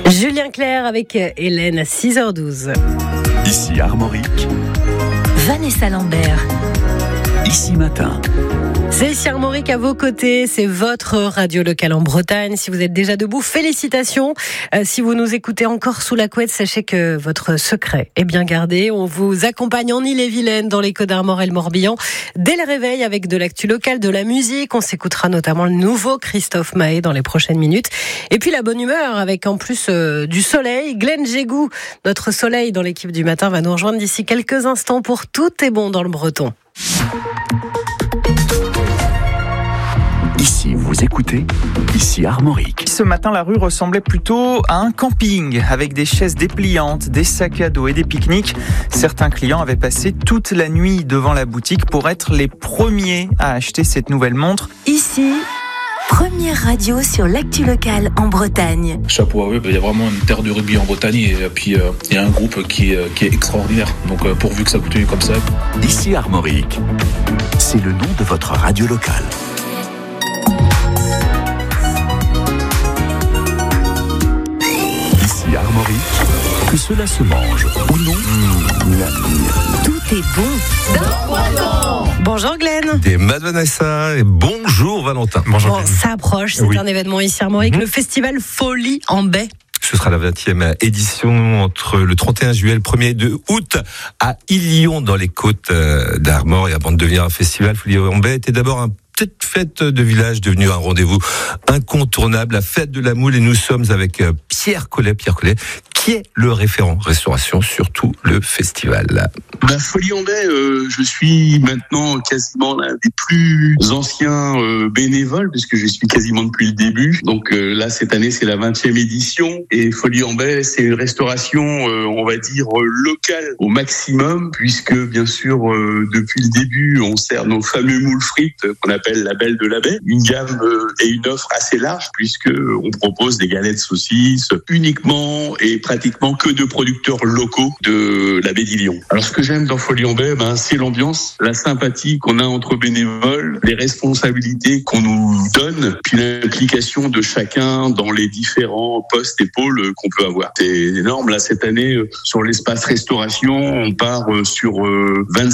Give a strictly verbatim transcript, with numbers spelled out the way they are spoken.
Julien Clerc avec Hélène à six heures douze. Ici Armorique, Vanessa Lambert. Ici Matin. C'est ici Armorique à vos côtés, c'est votre radio locale en Bretagne. Si vous êtes déjà debout, félicitations. Euh, si vous nous écoutez encore sous la couette, sachez que votre secret est bien gardé. On vous accompagne en Ille-et-Vilaine, dans les Côtes d'Armor et le Morbihan, dès le réveil avec de l'actu locale, de la musique. On s'écoutera notamment le nouveau Christophe Maé dans les prochaines minutes. Et puis la bonne humeur avec en plus euh, du soleil. Glenn Jégou, notre soleil dans l'équipe du matin, va nous rejoindre d'ici quelques instants pour Tout est bon dans le breton. Ici, vous écoutez, ici Armorique. Ce matin, la rue ressemblait plutôt à un camping, avec des chaises dépliantes, des sacs à dos et des pique-niques. Certains clients avaient passé toute la nuit devant la boutique pour être les premiers à acheter cette nouvelle montre. Ici, première radio sur l'actu locale en Bretagne. Chapeau à eux, il y a vraiment une terre de rugby en Bretagne et puis euh, il y a un groupe qui, euh, qui est extraordinaire. Donc euh, pourvu que ça continue comme ça. Ici Armorique, c'est le nom de votre radio locale. Ici Armorique, que cela se mange ou non, mmh, l'avenir. Tout est bon dans Breton. Bonjour Glenn. Et Mad Vanessa et bonjour Valentin. Bonjour. Bon, ça approche, c'est oui. un événement ici Armorique, mmh. le festival Folie en baie. Ce sera la vingtième édition entre le trente et un juillet et le premier août à Illion dans les Côtes d'Armor. Et avant de devenir un festival, Folie en baie était d'abord un petite fête de village devenue un rendez-vous incontournable, la fête de la moule, et nous sommes avec Pierre Collet, Pierre Collet, qui est le référent restauration sur tout le festival. La Folie en baie, euh, je suis maintenant quasiment l'un des plus anciens euh, bénévoles, puisque je suis quasiment depuis le début. Donc euh, là, cette année, c'est la vingtième édition, et Folie en baie, c'est une restauration, euh, on va dire, euh, locale au maximum, puisque bien sûr, euh, depuis le début, on sert nos fameux moules frites qu'on appelle la Belle de la Baie, une gamme euh, et une offre assez large, puisque on propose des galettes saucisses uniquement et pratiquement que de producteurs locaux de la baie d'Illion. Alors ce que j'aime dans Folie en baie, ben, c'est l'ambiance, la sympathie qu'on a entre bénévoles, les responsabilités qu'on nous donne, puis l'implication de chacun dans les différents postes et pôles qu'on peut avoir. C'est énorme, là, cette année, sur l'espace restauration, on part sur vingt